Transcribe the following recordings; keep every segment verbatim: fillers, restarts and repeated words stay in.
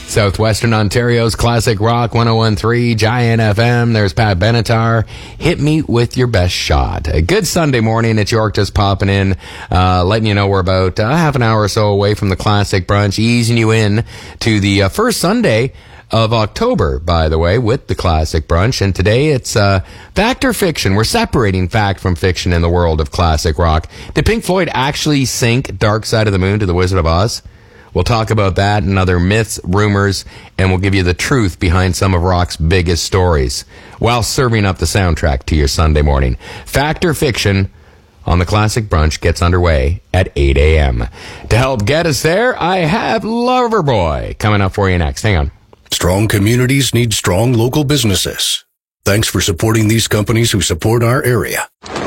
Southwestern Ontario's Classic Rock one oh one point three, Giant F M. There's Pat Benatar. Hit me with your best shot. A good Sunday morning. It's York just popping in, uh, letting you know we're about uh, half an hour or so away from the Classic Brunch, easing you in to the uh, first Sunday of October, by the way, with the Classic Brunch. And today it's uh, fact or fiction. We're separating fact from fiction in the world of classic rock. Did Pink Floyd actually sink Dark Side of the Moon to the Wizard of Oz? We'll talk about that and other myths, rumors, and we'll give you the truth behind some of rock's biggest stories while serving up the soundtrack to your Sunday morning. Fact or fiction on the Classic Brunch gets underway at eight a.m. To help get us there, I have Loverboy coming up for you next. Hang on. Strong communities need strong local businesses. Thanks for supporting these companies who support our area.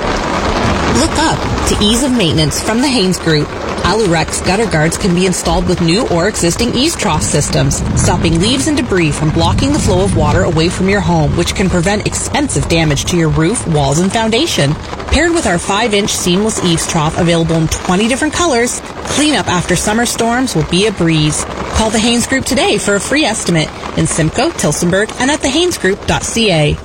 Look up to ease of maintenance from the Haynes Group. Alurex gutter guards can be installed with new or existing eaves trough systems, stopping leaves and debris from blocking the flow of water away from your home, which can prevent expensive damage to your roof, walls, and foundation. Paired with our five inch seamless eaves trough available in twenty different colors, cleanup after summer storms will be a breeze. Call the Haynes Group today for a free estimate in Simcoe, Tillsonburg, and at the haynes group dot c a.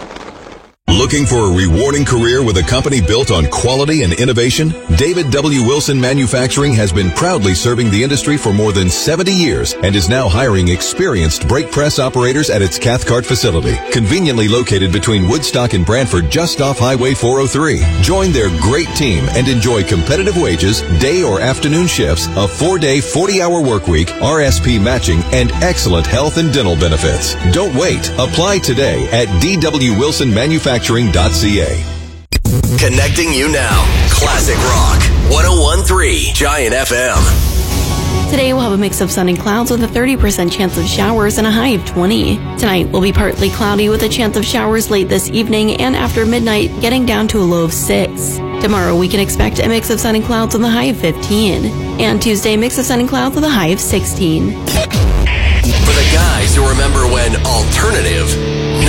Looking for a rewarding career with a company built on quality and innovation? David W. Wilson Manufacturing has been proudly serving the industry for more than seventy years and is now hiring experienced brake press operators at its Cathcart facility, conveniently located between Woodstock and Brantford, just off Highway four oh three. Join their great team and enjoy competitive wages, day or afternoon shifts, a four-day, forty-hour work week, R S P matching, and excellent health and dental benefits. Don't wait. Apply today at d w wilson manufacturing dot c a. Connecting you now. Classic Rock one oh one point three, Giant F M. Today we'll have a mix of sun and clouds with a thirty percent chance of showers and a high of twenty. Tonight will be partly cloudy with a chance of showers late this evening and after midnight getting down to a low of six. Tomorrow we can expect a mix of sun and clouds with a high of fifteen. And Tuesday, mix of sun and clouds with a high of sixteen. For the guys who remember when alternative